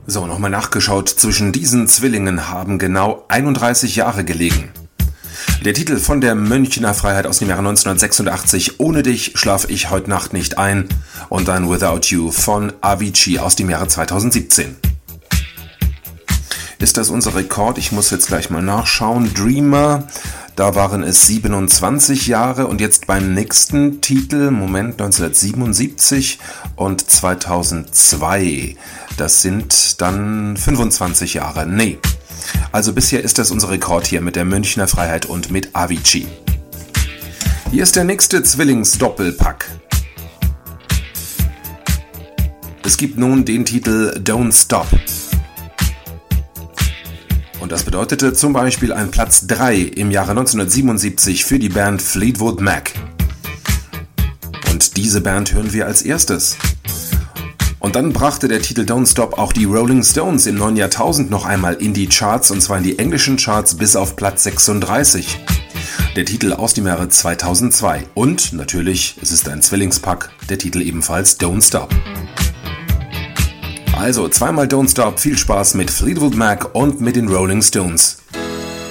So, nochmal nachgeschaut, zwischen diesen Zwillingen haben genau 31 Jahre gelegen. Der Titel von der Münchner Freiheit aus dem Jahre 1986, Ohne dich schlaf ich heute Nacht nicht ein, und dann Without You von Avicii aus dem Jahre 2017. Ist das unser Rekord? Ich muss jetzt gleich mal nachschauen. Dreamer, da waren es 27 Jahre und jetzt beim nächsten Titel, 1977 und 2002. Das sind dann 25 Jahre. Nee. Also bisher ist das unser Rekord hier mit der Münchner Freiheit und mit Avicii. Hier ist der nächste Zwillingsdoppelpack. Es gibt nun den Titel Don't Stop. Und das bedeutete zum Beispiel ein Platz 3 im Jahre 1977 für die Band Fleetwood Mac. Und diese Band hören wir als erstes. Und dann brachte der Titel Don't Stop auch die Rolling Stones im neuen Jahrtausend noch einmal in die Charts, und zwar in die englischen Charts bis auf Platz 36. Der Titel aus dem Jahre 2002. Und natürlich, es ist ein Zwillingspack, der Titel ebenfalls Don't Stop. Also zweimal Don't Stop, viel Spaß mit Fleetwood Mac und mit den Rolling Stones.